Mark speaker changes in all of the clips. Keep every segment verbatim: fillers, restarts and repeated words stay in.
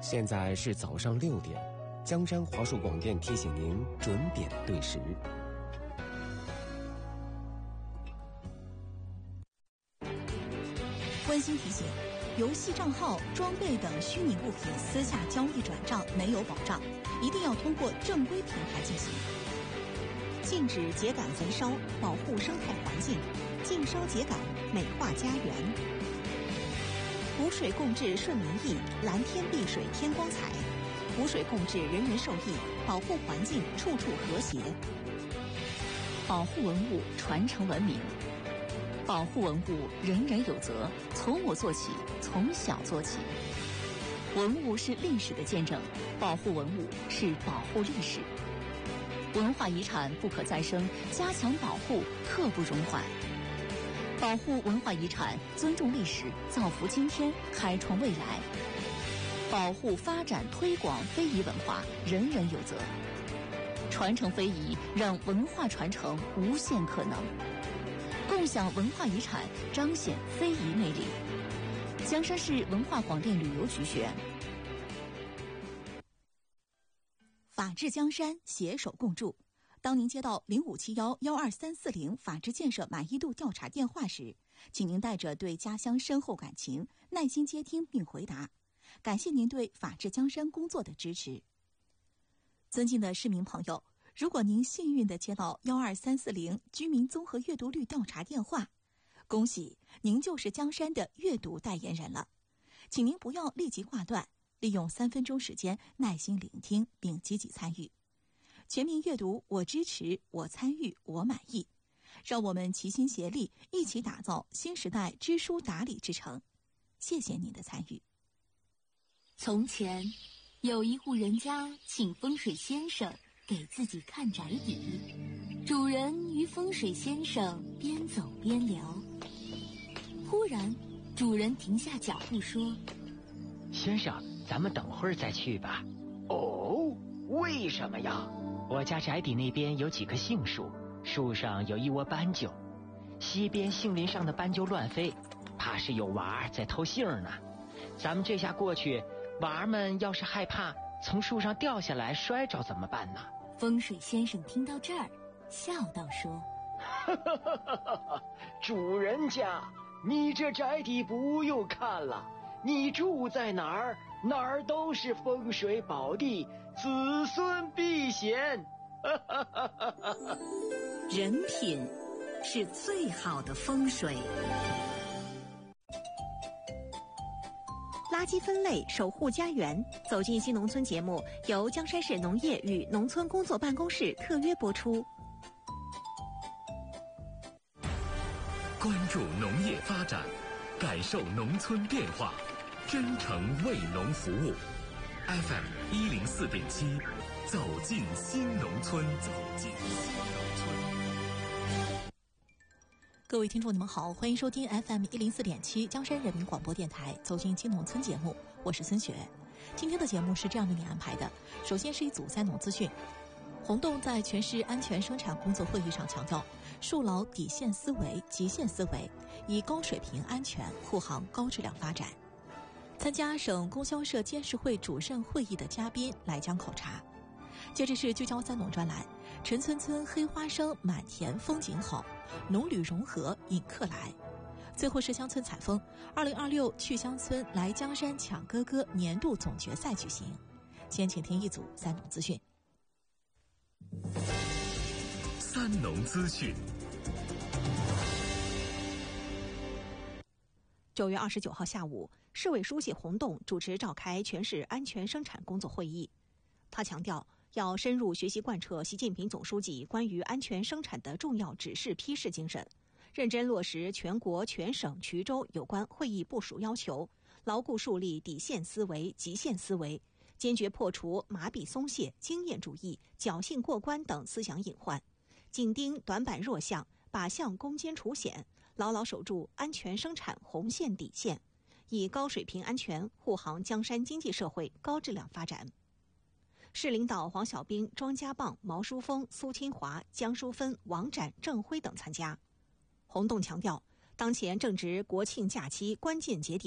Speaker 1: 现在是早上六点，江山华数广电提醒您准点对时。
Speaker 2: 温馨提醒：游戏账号、装备等虚拟物品私下交易转账没有保障，一定要通过正规平台进行。禁止秸秆焚烧，保护生态环境；禁烧秸秆，美化家园。湖水共治顺民意，蓝天碧水天光彩。湖水共治，人人受益，保护环境，处处和谐。
Speaker 3: 保护文物，传承文明。保护文物，人人有责，从我做起，从小做起。文物是历史的见证，保护文物是保护历史。文化遗产不可再生，加强保护刻不容缓。保护文化遗产，尊重历史，造福今天，开创未来。保护、发展、推广非遗文化，人人有责。传承非遗，让文化传承无限可能。共享文化遗产，彰显非遗魅力。江山市文化广电旅游局宣。
Speaker 2: 法治江山，携手共筑。当您接到零五七幺幺二三四零法治建设满意度调查电话时，请您带着对家乡深厚感情，耐心接听并回答。感谢您对法治江山工作的支持。尊敬的市民朋友，如果您幸运地接到幺二三四零居民综合阅读率调查电话，恭喜您就是江山的阅读代言人了。请您不要立即挂断，利用三分钟时间耐心聆听并积极参与。全民阅读，我支持，我参与，我满意。让我们齐心协力，一起打造新时代知书达理之城。谢谢您的参与。
Speaker 4: 从前，有一户人家请风水先生给自己看宅邸，主人与风水先生边走边聊。忽然，主人停下脚步说：“
Speaker 5: 先生，咱们等会儿再去吧。”“哦，为什么呀？”“我家宅邸那边有几棵杏树，树上有一窝斑鸠，西边杏林上的斑鸠乱飞，怕是有娃儿在偷杏呢。咱们这下过去，娃儿们要是害怕从树上掉下来摔着怎么办呢？”
Speaker 4: 风水先生听到这儿，笑道说：“
Speaker 5: 主人家，你这宅邸不用看了，你住在哪儿，哪儿都是风水宝地，子孙必显。”
Speaker 6: 人品是最好的风水。
Speaker 2: 垃圾分类，守护家园。走进新农村节目由江山市农业与农村工作办公室特约播出。
Speaker 7: 关注农业发展，感受农村变化，真诚为农服务。F M 一零四点七，走进新农村，走进新农村。
Speaker 2: 各位听众，你们好，欢迎收听 F M 一零四点七江山人民广播电台《走进新农村》节目，我是孙雪。今天的节目是这样为您安排的：首先是一组三农资讯。洪洞在全市安全生产工作会议上强调，树牢底线思维、极限思维，以高水平安全护航高质量发展。参加省供销社监事会主任会议的嘉宾来江考察。接着是聚焦三农专栏，陈村村黑花生满田风景好，农旅融合引客来。最后是乡村采风，二零二六去乡村来江山抢哥哥年度总决赛举行。先请听一组三农资讯。
Speaker 7: 三农资讯。
Speaker 2: 九月二十九号下午，市委书记洪洞主持召开全市安全生产工作会议。他强调，要深入学习贯彻习近平总书记关于安全生产的重要指示批示精神，认真落实全国全省衢州有关会议部署要求，牢固树立底线思维、极限思维，坚决破除麻痹松懈、经验主义、侥幸过关等思想隐患，紧盯短板弱项，靶向攻坚除险，牢牢守住安全生产红线底线，以高水平安全护航江山经济社会高质量发展。市领导黄小兵、庄家棒、毛书峰、苏清华、江淑芬、王展、郑辉等参加。洪洞强调，当前正值国庆假期关键节点，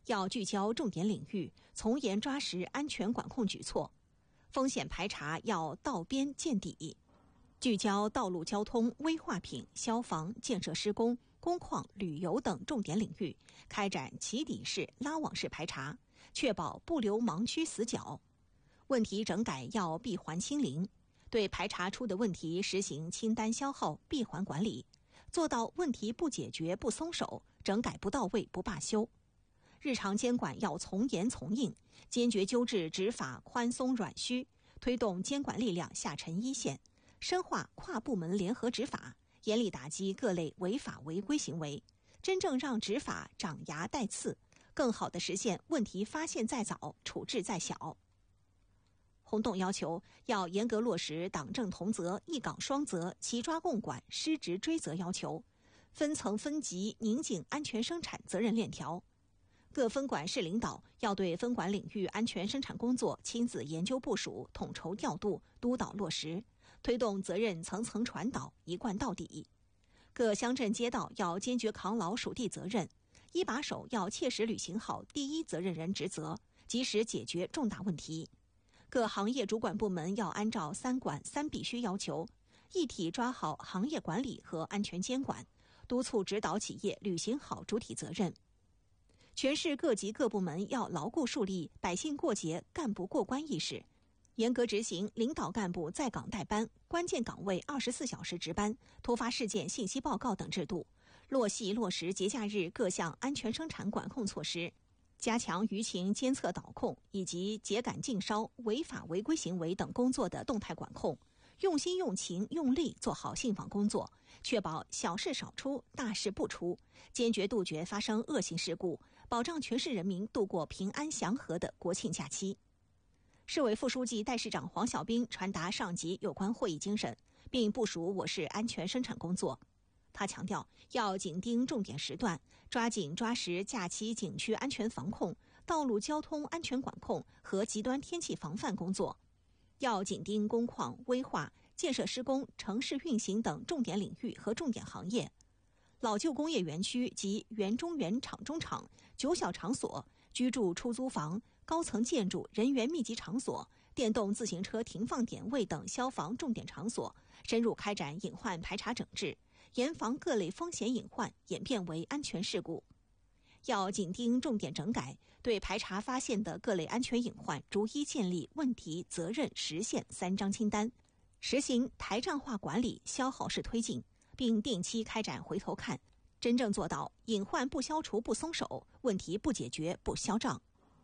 Speaker 2: 要聚焦重点领域，从严抓实安全管控举措，风险排查要到边见底，聚焦道路交通、危化品、消防、建设施工、工矿、旅游等重点领域，开展起底式、拉网式排查，确保不留盲区死角。问题整改要闭环清零，对排查出的问题实行清单消耗、闭环管理，做到问题不解决不松手，整改不到位不罢休。日常监管要从严从硬，坚决纠治执法宽松软虚，推动监管力量下沉一线，深化跨部门联合执法，严厉打击各类违法违规行为，真正让执法长牙带刺，更好地实现问题发现在早，处置在小。洪洞要求要严格落实党政同责、一岗双责、齐抓共管、失职追责要求，分层分级拧紧安全生产责任链条。各分管市领导要对分管领域安全生产工作亲自研究部署、统筹调度、督导落实，推动责任层层传导，一贯到底。各乡镇街道要坚决扛牢属地责任，一把手要切实履行好第一责任人职责，及时解决重大问题。各行业主管部门要按照三管三必须要求，一体抓好行业管理和安全监管，督促指导企业履行好主体责任。全市各级各部门要牢固树立百姓过节、干部过关意识，严格执行领导干部在岗带班、关键岗位二十四小时值班、突发事件信息报告等制度，落细落实节假日各项安全生产管控措施，加强舆情监测导控以及秸秆禁烧、违法违规行为等工作的动态管控，用心用情用力做好信访工作，确保小事少出、大事不出，坚决杜绝发生恶性事故，保障全市人民度过平安祥和的国庆假期。市委副书记、代市长黄小兵传达上级有关会议精神，并部署我市安全生产工作。他强调，要紧盯重点时段，抓紧抓实假期景区安全防控、道路交通安全管控和极端天气防范工作，要紧盯工矿、危化、建设施工、城市运行等重点领域和重点行业，老旧工业园区及园中园、厂中厂、九小场所、居住出租房、高层建筑、人员密集场所、电动自行车停放点位等消防重点场所，深入开展隐患排查整治，严防各类风险隐患演变为安全事故。要紧盯重点整改，对排查发现的各类安全隐患逐一建立问题、责任、实现三张清单，实行台账化管理、消耗式推进，并定期开展回头看，真正做到隐患不消除不松手，问题不解决不消账。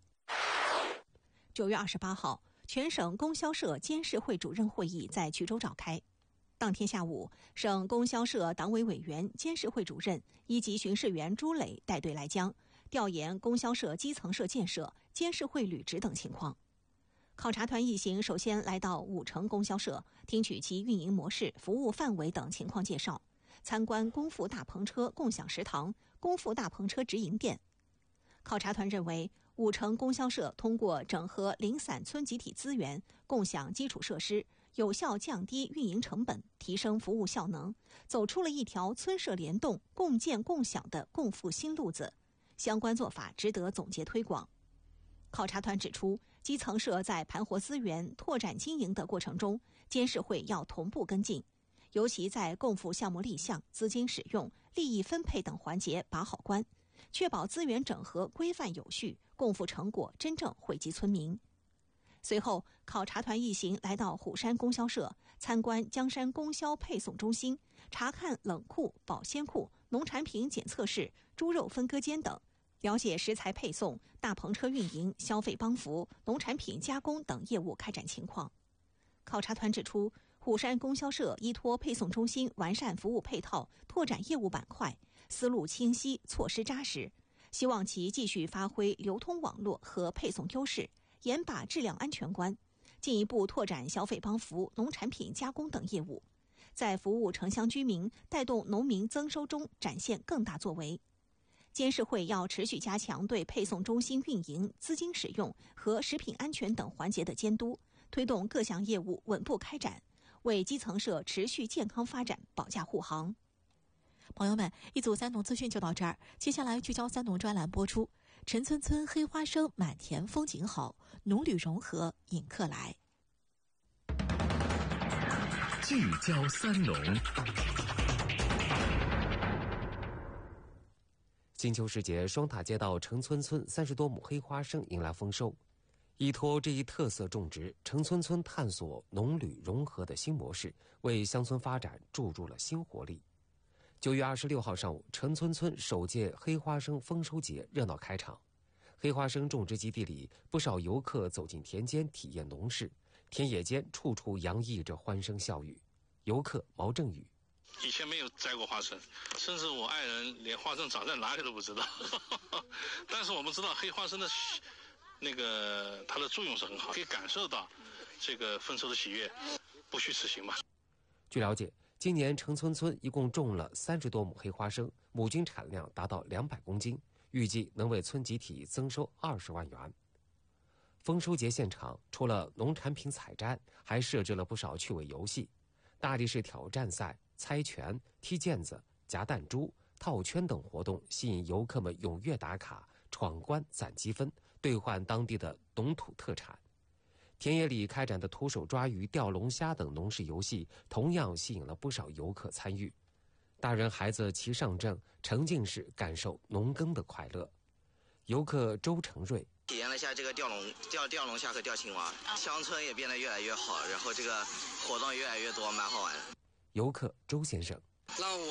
Speaker 2: 九月二十八号，全省供销社监事会主任会议在衢州召开。当天下午，省供销社党委委员、监事会主任、一级巡视员朱磊带队来江，调研供销社基层社建设、监事会履职等情况。考察团一行首先来到武城供销社，听取其运营模式、服务范围等情况介绍，参观光伏大篷车共享食堂、光伏大篷车直营店。考察团认为，武城供销社通过整合零散村集体资源，共享基础设施，有效降低运营成本，提升服务效能，走出了一条村社联动、共建共享的共富新路子。相关做法值得总结推广。考察团指出，基层社在盘活资源、拓展经营的过程中，监事会要同步跟进，尤其在共富项目立项、资金使用、利益分配等环节把好关，确保资源整合规范有序，共富成果真正惠及村民。随后，考察团一行来到虎山供销社，参观江山供销配送中心，查看冷库、保鲜库、农产品检测室、猪肉分割间等，了解食材配送、大篷车运营、消费帮扶、农产品加工等业务开展情况。考察团指出，虎山供销社依托配送中心完善服务配套，拓展业务板块，思路清晰，措施扎实，希望其继续发挥流通网络和配送优势，严把质量安全关，进一步拓展消费帮扶、农产品加工等业务，在服务城乡居民、带动农民增收中展现更大作为。监事会要持续加强对配送中心运营、资金使用和食品安全等环节的监督，推动各项业务稳步开展，为基层社持续健康发展保驾护航。
Speaker 3: 朋友们，一组三农资讯就到这儿，接下来聚焦三农专栏播出。
Speaker 2: 陈村村黑花生满田风景好，农旅融合引客来。
Speaker 7: 聚焦三农。
Speaker 1: 金秋时节，双塔街道城村村三十多亩黑花生迎来丰收。依托这一特色种植，城村村探索农旅融合的新模式，为乡村发展注入了新活力。九月二十六号上午，城村村首届黑花生丰收节热闹开场。黑花生种植基地里，不少游客走进田间体验农事，田野间处处洋溢着欢声笑语。游客毛正宇。
Speaker 8: 以前没有摘过花生，甚至我爱人连花生长在哪里都不知道。但是我们知道黑花生的那个它的作用是很好，可以感受到这个丰收的喜悦，不虚此行嘛。
Speaker 1: 据了解，今年城村村一共种了三十多亩黑花生，亩均产量达到两百公斤，预计能为村集体增收二十万元。丰收节现场除了农产品采摘，还设置了不少趣味游戏，大力士挑战赛、猜拳、踢毽子、夹弹珠、套圈等活动吸引游客们踊跃打卡、闯关攒积分，兑换当地的农土特产。田野里开展的徒手抓鱼、钓龙虾等农事游戏，同样吸引了不少游客参与。大人孩子齐上阵，沉浸式感受农耕的快乐。游客周成瑞
Speaker 9: 体验了一下这个钓龙、钓钓龙虾和钓青蛙，乡村也变得越来越好，然后这个活动越来越多，蛮好玩的。
Speaker 1: 游客周先生，
Speaker 9: 让我